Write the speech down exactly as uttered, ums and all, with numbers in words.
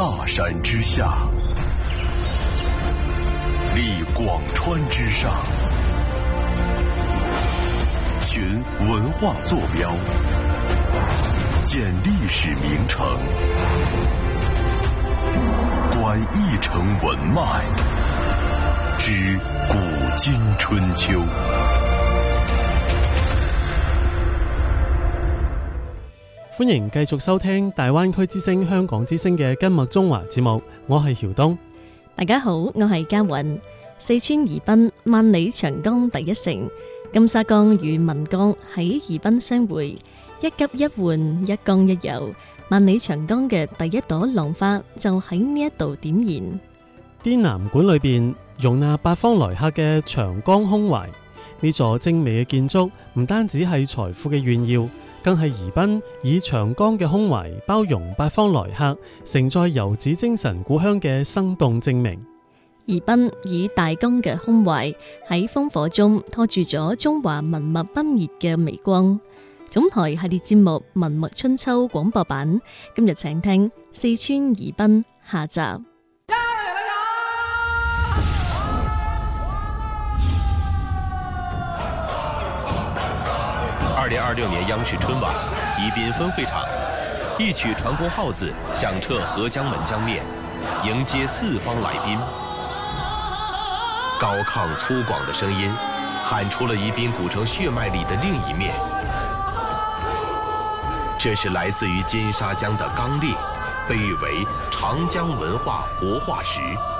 大山之下，立广川之上，寻文化坐标，建历史名城，观一城文脉，知古今春秋。 歡迎繼續收聽大灣區之聲香港之聲嘅今麥中華節目，我係曉東。 大家好，我係嘉雲。四川宜賓萬里長江第一城，金沙江與岷江喺宜賓相會，一急一緩，一江一游，萬里長江嘅第一朵浪花就喺呢一度點燃。滇南館裏邊容納八方來客嘅長江胸懷，呢座精美嘅建築唔單止係財富嘅炫耀，更係宜賓以長江嘅胸懷包容八方來客，承載遊子精神故鄉嘅生動證明。宜賓以大江嘅胸懷喺烽火中拖住咗中華文物不滅嘅微光。總台系列節目《文物春秋》廣播版，今日請聽四川宜賓下集。 二零二六年央视春晚，宜賓分會場，一曲傳功號子響徹合江門江面，迎接四方來賓。高亢粗獷的聲音，喊出了宜賓古城血脈裏的另一面。這是來自於金沙江的鋼烈，被譽為長江文化活化石。